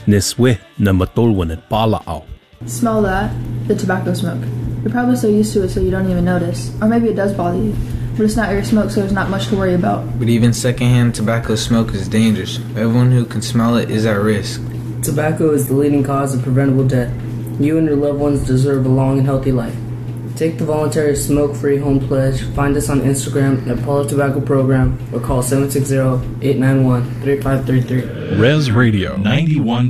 Neswe na matulwan at palaaw. Smell that? The tobacco smoke. You're probably so used to it so you don't even notice. Or maybe it does bother you. But it's not your smoke, so there's not much to worry about. But even secondhand tobacco smoke is dangerous. Everyone who can smell it is at risk. Tobacco is the leading cause of preventable death. You and your loved ones deserve a long and healthy life. Take the voluntary smoke-free home pledge. Find us on Instagram at Polo Tobacco Program or call 760-891-3533. Res Radio 91.